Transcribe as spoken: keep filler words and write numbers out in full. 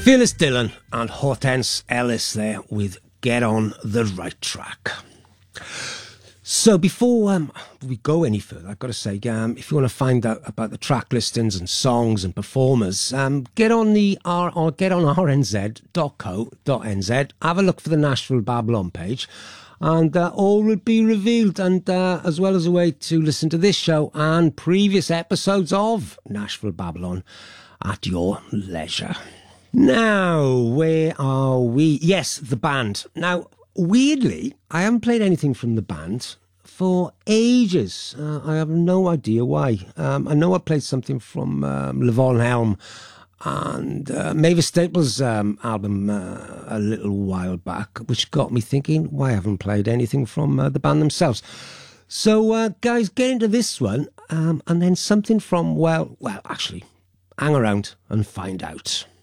Phyllis Dillon and Hortense Ellis there with Get On The Right Track. So before um, we go any further, I've got to say, um, if you want to find out about the track listings and songs and performers, um, get on the R or get on r n z dot co dot n z. Have a look for the Nashville Babylon page, and uh, all will be revealed. And uh, as well as a way to listen to this show and previous episodes of Nashville Babylon at your leisure. Now, where are we? Yes, the band. Now, weirdly, I haven't played anything from the band for ages. Uh, I have no idea why. Um, I know I played something from um, Levon Helm and uh, Mavis Staples' um, album uh, a little while back, which got me thinking, why I haven't played anything from uh, the band themselves? So, uh, guys, get into this one, um, and then something from, well, well, actually, hang around and find out.